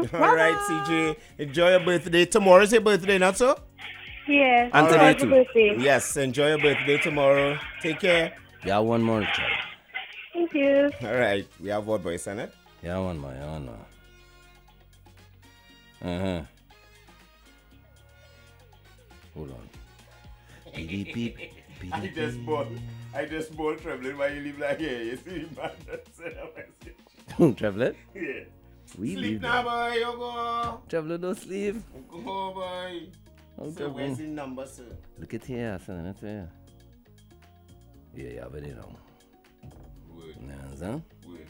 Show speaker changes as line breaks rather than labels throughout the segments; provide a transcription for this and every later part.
All right, CJ. Enjoy your birthday. Tomorrow is your birthday, not so?
Yeah.
And today too.
Birthday.
Yes, enjoy your birthday tomorrow. Take care.
Yeah, one more child.
Thank you.
All right. We have what voice on it?
Yeah, one more. Uh-huh. Hold on. Beep, beep, beep,
I just bought trembling while you leave like here. You see, man.
Traveler?
Yeah.
We
Sleep
leave
now,
them.
boy. You go.
Traveler, don't sleep.
Go, boy. So where's the number, sir?
Look at here, son. That's here. Yeah, but you know.
Word.
Huh?
Word.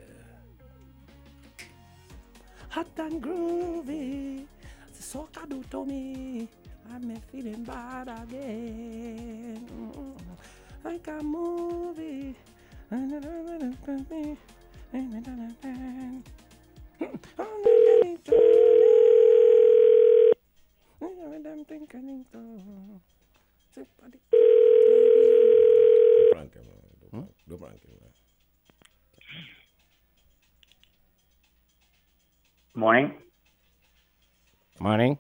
Hot and groovy. The soca do to me. I'm feeling bad again. Like a movie.
Don't prank him, man.
Morning.
Morning.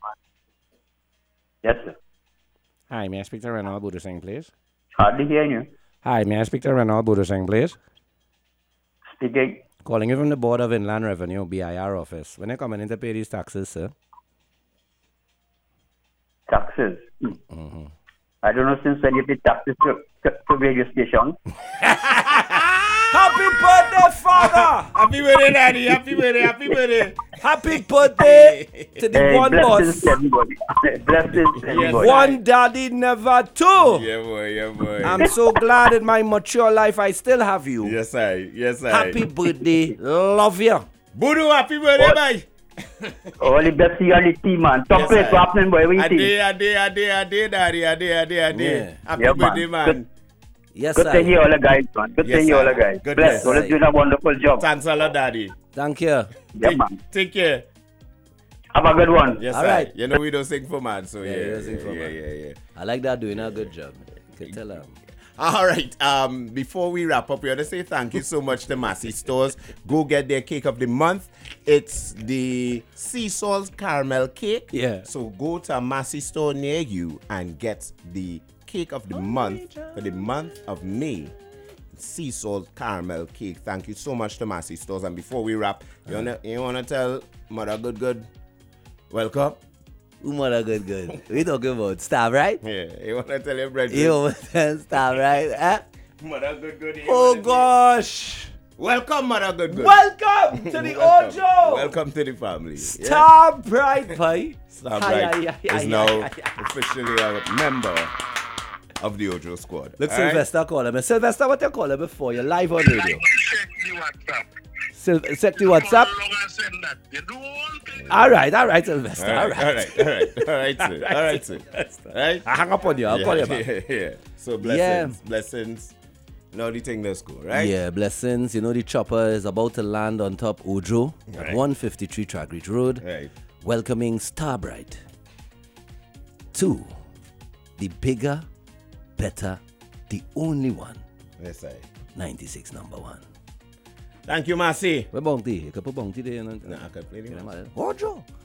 Yes, sir.
Hi, may I speak to Renald Budasing, please?
Hardly hearing you.
Hi, may I speak to Renald Budasing, please?
Speaking.
Calling you from the Board of Inland Revenue, BIR office. When are you coming in to pay these taxes, sir?
Taxes. I don't know since when you pay taxes to radio station.
Happy birthday, father!
Happy birthday, daddy. Happy birthday. Happy birthday.
Happy birthday to the one
blessings
boss.
to everybody. Blessings to everybody.
One daddy, never two.
Yeah, boy. Yeah, boy.
I'm so glad in my mature life I still have you.
Yes, I. Yes, I.
Happy birthday. Love you.
Budu, happy birthday, boy.
All the best to you and the team, man. Top
Yes,
plate
I.
happening, boy. What do you think?
Ade, daddy. Ade.
Yeah.
Happy
Yeah,
birthday,
man.
man.
Yes,
Good to hear all the guys, man. Good
Yes,
to hear all
sir.
the guys.
Good,
Bless.
yes,
Always
sir.
doing a wonderful job.
Thanks a lot, daddy.
Thank you.
Yeah, man.
Take care.
Have a good one.
Yes,
All
sir.
right.
You know we don't sing for man, so
Yeah,
yeah.
you don't sing for man.
Yeah.
I like that doing a good job. You can tell him.
All right. Before we wrap up, we want to say thank you so much to Massey Stores. Go get their cake of the month. It's the sea salt caramel cake.
Yeah.
So go to a Massey store near you and get the cake of the month for the month of May. Sea salt caramel cake. Thank you so much to Massey Stores. And before we wrap, you wanna tell Mother Good welcome?
Who mother good? We talking about Stab, right?
Yeah. You wanna tell your brethren?
You Stab, right? Eh?
Mother Good.
Oh gosh.
Welcome, Mother Good.
Welcome to the
Welcome.
Ojo.
Welcome to the family.
Star Bright Pie.
Starbright is now officially a member of the Ojo squad.
Look,
All right?
Sylvester call him. Sylvester, what you call him before? You're live on radio. Check the WhatsApp. All right, Sylvester. All right.
All right, sir. Right?
I hang up on you. I'll call you back.
Yeah. So blessings. Now the thing let's go, right?
Yeah, blessings. You know the chopper is about to land on top Ojo at
Right.
153 Tragridge Road,
Right.
welcoming Starbright to the bigger, better, the only one,
Yes, I.
96 number one.
Thank you, Massey.
Where Bounty? You can put Bounty there.
Nah, I can play the
Ojo.